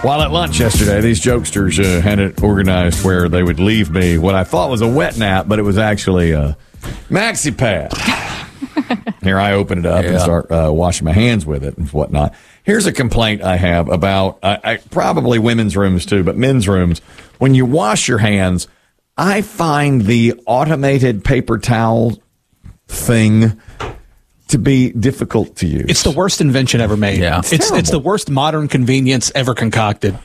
While at lunch yesterday, these jokesters had it organized where they would leave me what I thought was a wet nap, but it was actually a maxi pad. Here I open it up and start washing my hands with it and whatnot. Here's a complaint I have about probably women's rooms too, but men's rooms. When you wash your hands, I find the automated paper towel thing to be difficult to use. It's the worst invention ever made. Yeah. It's the worst modern convenience ever concocted.